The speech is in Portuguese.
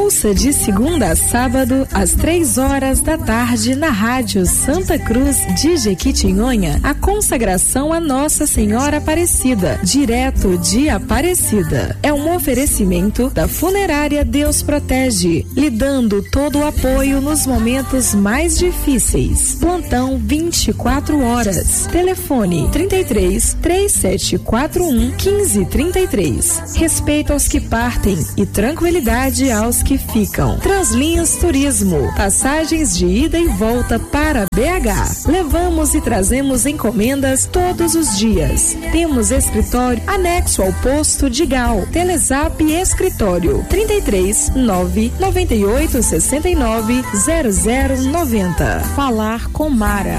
Ouça de segunda a sábado, às 3h da tarde, na Rádio Santa Cruz de Jequitinhonha, a consagração a Nossa Senhora Aparecida, direto de Aparecida. É um oferecimento da Funerária Deus Protege, lhe dando todo o apoio nos momentos mais difíceis. Plantão 24 horas. Telefone 33 3741 1533. Respeito aos que partem e tranquilidade aos que ficam. Translinhas Turismo, passagens de ida e volta para BH. Levamos e trazemos encomendas todos os dias. Temos escritório anexo ao posto de Gal. Telezap Escritório 33 998 69 0090. Falar com Mara.